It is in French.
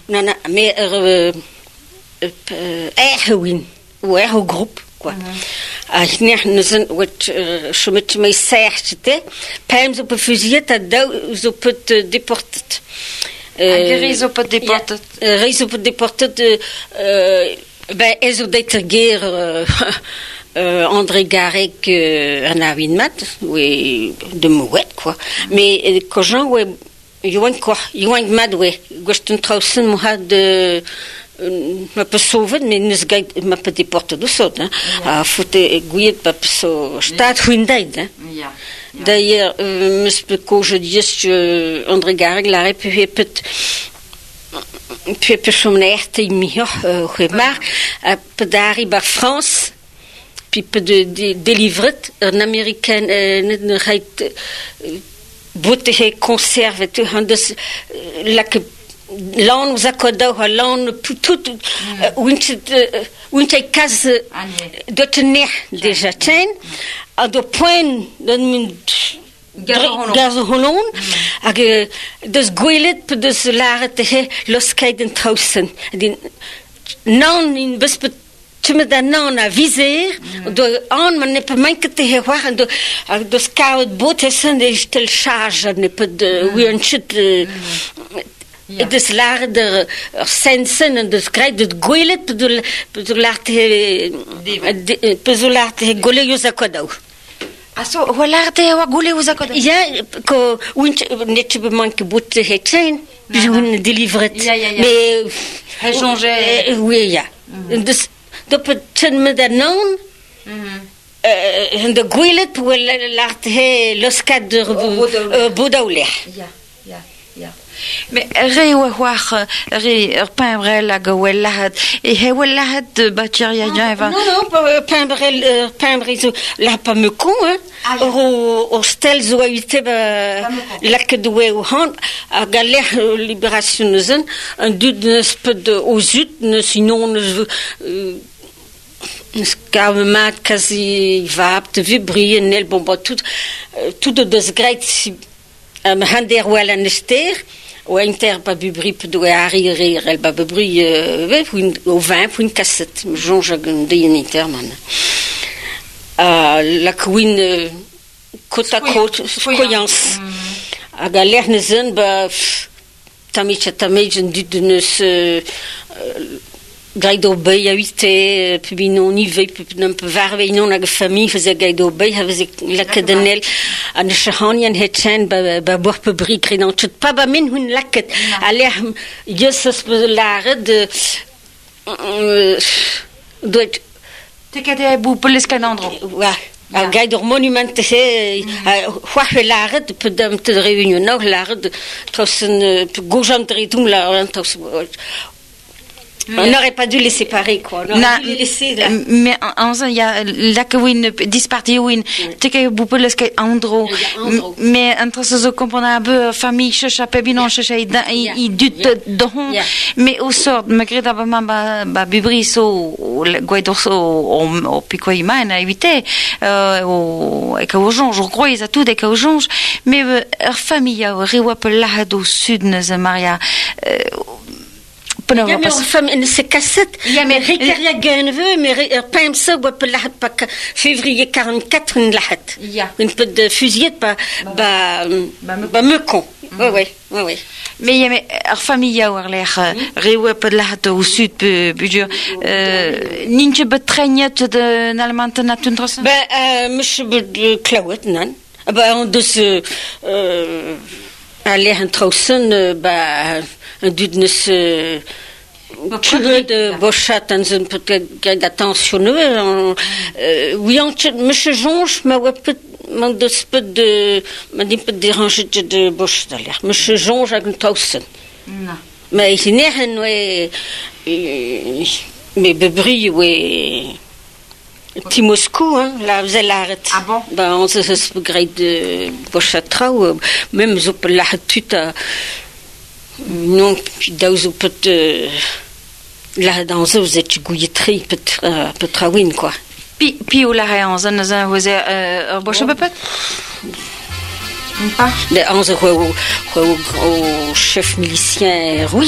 Non, mais win ou au groupe quoi. Nous je me mets certes, pas ils peuvent fusil, ils peuvent déporter. Ils peuvent déporter. Ils peuvent déporter. Ils ont été guerre. André Garek en a une mat, oui, de mouette quoi. Mais quand j'en ouais, il y a une mat ouais, gostin trausen moi de ma pas sauver mais ne se ma pas déporter de saut hein. Faut gouiller pas so stade Hyundai hein. D'ailleurs monsieur que je dis André Garek la république peut puis personnalité mieux remar pedari par France puis peut délivrer un américain ne rate beauté conserve tout la que l'on nous accorde à l'on tout une case de tenir déjà chaîne à deux points de Gaz Holland, das Guilet, das Larte, los Kaiden Tausen. Non, in Bespet. Tu me donnes un viser, man ne peut même que te voir de scout boat sont des telles charges, ne peut de oui un chute de l'art sensen de screit de guilet de l'art golé yosakodau. Also, l'arte wa golé yosakodau. Ja, ko net tu manque bout hetchen, je vous délivrer. Mais changer. Oui, ja. De peut-être me donner de guilet ou l'art los cadres Boudaouler. Mais réouah peindre la gouellade et hewellade bâtir ya va. Non, peindre la pas me con hein. Au stel zoïté la que doué au hand à galère libération un doute ne aux ut sinon Scarmat quasi va te vibrer nel bon tout de desgreit hander wel an ester ou inter pas bubri doit arriver elle pas bubri au 20 pour une cassette jonge de interman la queen côte à côte croyance à galère nezen ba tamich de ne se Gaido Bay a été puis non niveau un peu varvé non la famille faisait Gaido Bay faisait la cadenel en Shahanian Hetchen ba boire peu brique dans tout pas ba min une laquette aller Jesus la de doit te cadé bou pour les canandro ouais un Gaido monument c'est quoi la de peu de réunion non la de trossen gojam tritum la on n'aurait pas dû les séparer, quoi. On aurait dû les laisser là. Mais il y a la Kawin disparti win. Tu sais que vous pouvez le andro. Mais entre ce comprenable famille cherche à pébinon cherche il dut don. Mais au sort malgré d'abord ba bibriso guaidoso au picoima na éviter et que aux gens je crois ils a tout des que aux gens mais famille riwa pela do sud na Maria c'est cassette. Il y a mes récréa gagneux, mais pas ça, février 44, une lahat. Une peu de fusillade, me con. Oui. Mais il y a mes famille, ou l'air, réoué pas de lahat au sud, budget. Ninche betraignat de n'almantena tundras. Monsieur Claude, non. On de ce, aller en Trausen, un dudnes de Bochat dans un peu d'attention oui monsieur Jonge m'a dit peu déranger de Bochat d'ailleurs monsieur Jonge avec Tausen mais il n'est mais bebri oui petit Moscou hein là vous allez arrêter on se grade de Bochat trau même je peux l'arrêter non, puis d'où peut là dans eux vous êtes gouilletri peut trawin quoi. Puis où la réance nous a vous boche peut pas. Le 11 au chef milicien